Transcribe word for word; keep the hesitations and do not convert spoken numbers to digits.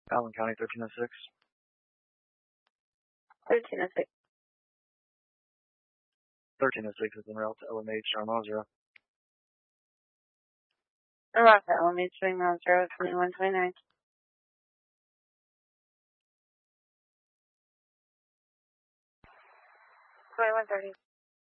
Allen County, thirteen oh six. thirteen oh six. thirteen oh six is en route to L M H, John Ozero. Route to L M H, showing miles zero, twenty-one twenty-nine. twenty-one thirty.